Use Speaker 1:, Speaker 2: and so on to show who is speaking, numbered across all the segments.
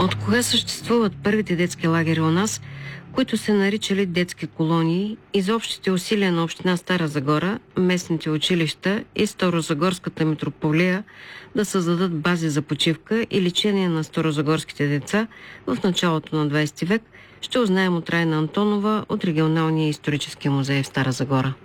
Speaker 1: От кога съществуват първите детски лагери у нас, които се наричали детски колонии, и за общите усилия на община Стара Загора, местните училища и Старозагорската митрополия да създадат бази за почивка и лечение на старозагорските деца в началото на 20 век, ще узнаем от Райна Антонова от Регионалния исторически музей в Стара Загора.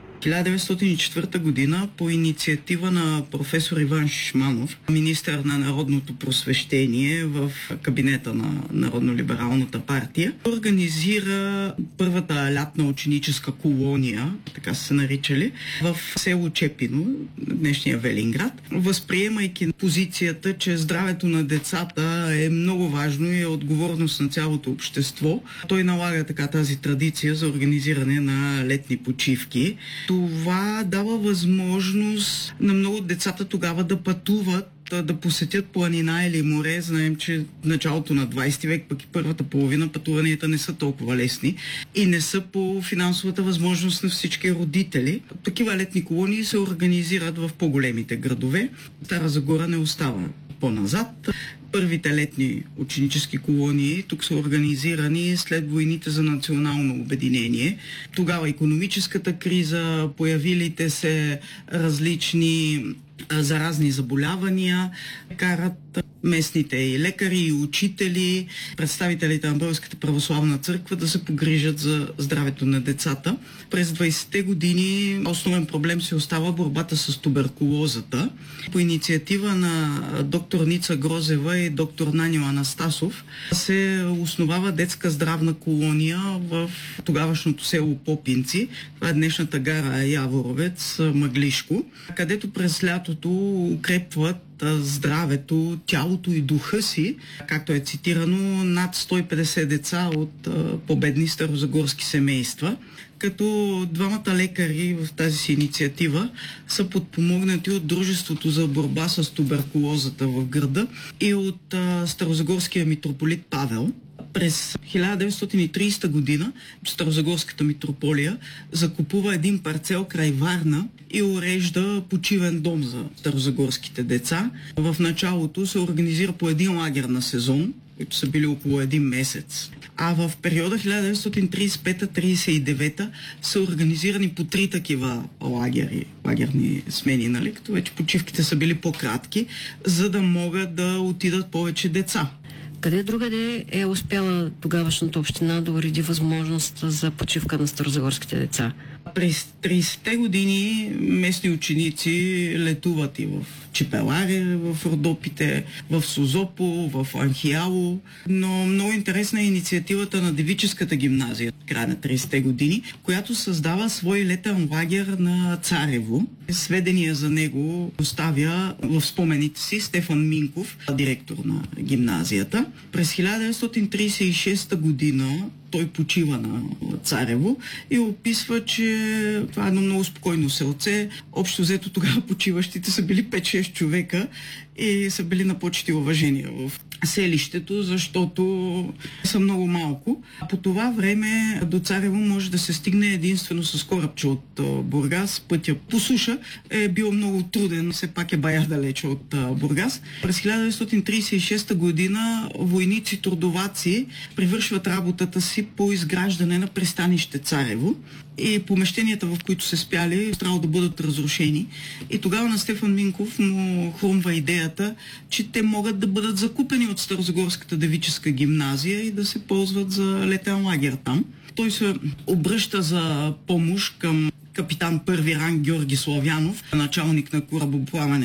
Speaker 2: 1904 година по инициатива на професор Иван Шишманов, министър на народното просвещение в кабинета на Народно-либералната партия, организира първата лятна ученическа колония, така се наричали, в село Чепино, днешния Велинград, възприемайки позицията, че здравето на децата е много важно и е отговорност на цялото общество. Той налага така тази традиция за организиране на летни почивки. Това дава възможност на много от децата тогава да пътуват, да посетят планина или море. Знаем, че в началото на 20 век, пък и първата половина, пътуванията не са толкова лесни и не са по финансовата възможност на всички родители. Такива летни колонии се организират в по-големите градове. Стара Загора не остава по-назад. Първите летни ученически колонии тук са организирани след войните за национално обединение. Тогава икономическата криза, появилите се различни заразни заболявания, карат местните и лекари, и учители, представителите на Българската православна църква да се погрижат за здравето на децата. През 20-те години основен проблем се остава борбата с туберкулозата. По инициатива на доктор Ница Грозева и доктор Нанио Анастасов се основава детска здравна колония в тогавашното село Попинци. Това е днешната гара Яворовец, Мъглишко, където през лятото укрепват здравето, тялото и духа си, както е цитирано, над 150 деца от победни старозагорски семейства, като двамата лекари в тази си инициатива са подпомогнати от Дружеството за борба с туберкулозата в града и от старозагорския митрополит Павел. През 1930 година Старозагорската митрополия закупува един парцел край Варна и урежда почивен дом за старозагорските деца. В началото се организира по един лагер на сезон, които са били около един месец. А в периода 1935-39 са организирани по 3 такива лагерни смени, нали? Като вече почивките са били по-кратки, за да могат да отидат повече деца.
Speaker 1: Къде другаде е успяла тогавашната община да уреди възможност за почивка на старозагорските деца?
Speaker 2: През 30-те години местни ученици летуват и в Чепеларе, в Родопите, в Созопо, в Анхиало, но много интересна е инициативата на Девическата гимназия в края на 30-те години, която създава свой летен лагер на Царево. Сведения за него оставя в спомените си Стефан Минков, директор на гимназията. През 1936 година той почива на Царево и описва, че това е едно много спокойно селце. Общо взето тогава почиващите са били 5-6 човека и са били на почти уважение в селището, защото са много малко. По това време до Царево може да се стигне единствено с корабче от Бургас. Пътя по суша е бил много труден, все пак е бая далече от Бургас. През 1936 година войници-трудоваци привършват работата си по изграждане на пристанище Царево и помещенията, в които се спяли, трябва да бъдат разрушени. И тогава на Стефан Минков му хрумва идеята, че те могат да бъдат закупени от Старозагорската девическа гимназия и да се ползват за летен лагер там. Той се обръща за помощ към капитан първи ранг Георги Славянов, началник на корабоплаване